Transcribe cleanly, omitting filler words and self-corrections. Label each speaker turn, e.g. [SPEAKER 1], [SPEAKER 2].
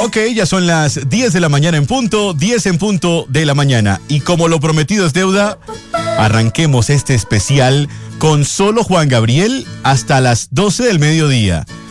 [SPEAKER 1] Ok, ya son las 10 de la mañana en punto, 10 en punto de la mañana. Y como lo prometido es deuda, arranquemos este especial con solo Juan Gabriel hasta las 12 del mediodía.